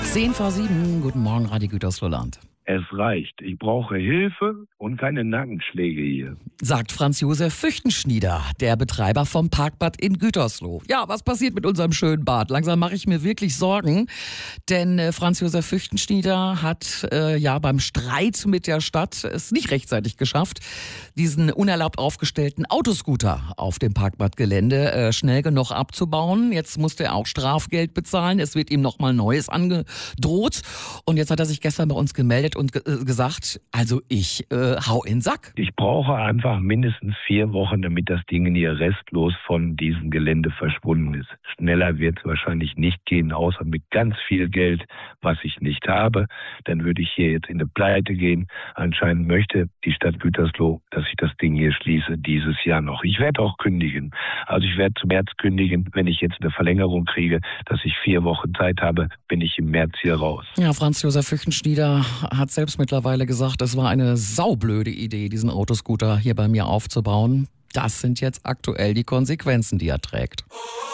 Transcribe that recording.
10 vor 7, guten Morgen, Radio Gütersloh-Land. Es reicht. Ich brauche Hilfe und keine Nackenschläge hier. Sagt Franz-Josef Füchtenschnieder, der Betreiber vom Parkbad in Gütersloh. Ja, was passiert mit unserem schönen Bad? Langsam mache ich mir wirklich Sorgen, denn Franz-Josef Füchtenschnieder hat beim Streit mit der Stadt es nicht rechtzeitig geschafft, diesen unerlaubt aufgestellten Autoscooter auf dem Parkbadgelände schnell genug abzubauen. Jetzt musste er auch Strafgeld bezahlen. Es wird ihm nochmal Neues angedroht. Und jetzt hat er sich gestern bei uns gemeldet und gesagt, also ich hau in den Sack. Ich brauche einfach mindestens 4 Wochen, damit das Ding hier restlos von diesem Gelände verschwunden ist. Schneller wird es wahrscheinlich nicht gehen, außer mit ganz viel Geld, was ich nicht habe. Dann würde ich hier jetzt in eine Pleite gehen. Anscheinend möchte die Stadt Gütersloh, dass ich das Ding hier schließe, dieses Jahr noch. Ich werde auch kündigen. Also ich werde zum März kündigen. Wenn ich jetzt eine Verlängerung kriege, dass ich 4 Wochen Zeit habe, bin ich im März hier raus. Ja, Franz-Josef Füchtenschnieder hat selbst mittlerweile gesagt, es war eine saublöde Idee, diesen Autoscooter hier bei mir aufzubauen. Das sind jetzt aktuell die Konsequenzen, die er trägt.